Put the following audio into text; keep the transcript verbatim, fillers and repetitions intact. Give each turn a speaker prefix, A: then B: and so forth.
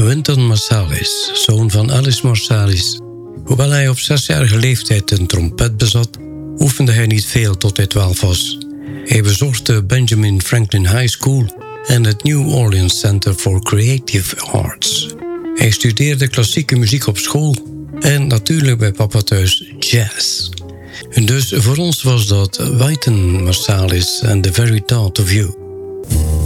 A: Wynton Marsalis, zoon van Alice Marsalis. Hoewel hij op zesjarige leeftijd een trompet bezat, oefende hij niet veel tot hij twaalf was. Hij bezocht de Benjamin Franklin High School en het New Orleans Center for Creative Arts. Hij studeerde klassieke muziek op school en natuurlijk bij papa thuis jazz. En dus voor ons was dat Wynton Marsalis and the Very Thought of You.